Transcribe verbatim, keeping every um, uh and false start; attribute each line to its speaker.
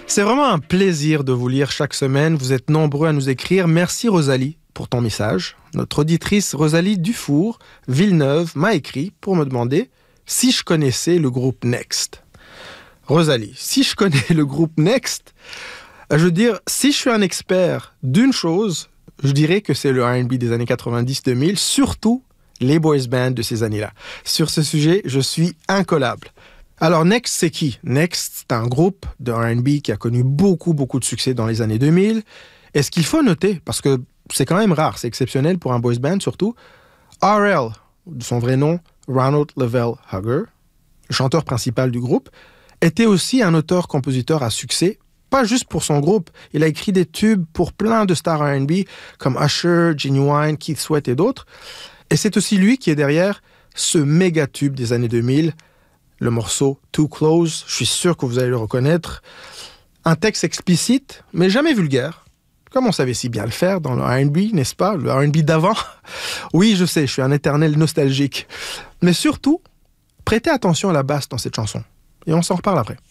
Speaker 1: C'est vraiment un plaisir de vous lire chaque semaine. Vous êtes nombreux à nous écrire. Merci Rosalie pour ton message. Notre auditrice Rosalie Dufour, Villeneuve, m'a écrit pour me demander si je connaissais le groupe Next. Rosalie, si je connais le groupe Next, je veux dire, si je suis un expert d'une chose, je dirais que c'est le R and B des années quatre-vingt-dix deux mille, surtout les boys bands de ces années-là. Sur ce sujet, je suis incollable. Alors Next, c'est qui? Next, c'est un groupe de R and B qui a connu beaucoup, beaucoup de succès dans les années deux mille. Et ce qu'il faut noter, parce que c'est quand même rare, c'est exceptionnel pour un boys band surtout, R L, de son vrai nom, Ronald Lavelle Hugger, le chanteur principal du groupe, était aussi un auteur-compositeur à succès, pas juste pour son groupe. Il a écrit des tubes pour plein de stars R and B comme Usher, Genuine, Keith Sweat et d'autres. Et c'est aussi lui qui est derrière ce méga tube des années deux mille, le morceau Too Close. Je suis sûr que vous allez le reconnaître. Un texte explicite, mais jamais vulgaire. Comme on savait si bien le faire dans le R and B, n'est-ce pas? Le R and B d'avant. Oui, je sais, je suis un éternel nostalgique. Mais surtout, prêtez attention à la basse dans cette chanson. Et on s'en reparle après.